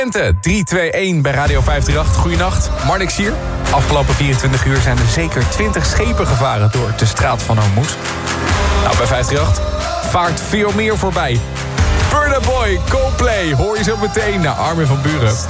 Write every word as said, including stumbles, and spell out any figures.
drie twee een bij Radio vijfhonderdachtig. Goeienacht, Marnix hier. Afgelopen vierentwintig uur zijn er zeker twintig schepen gevaren door de straat van Hormuz. Nou, bij vijfhonderdachtig vaart veel meer voorbij. Burna Boy, Coldplay, hoor je zo meteen naar Armin van Buuren.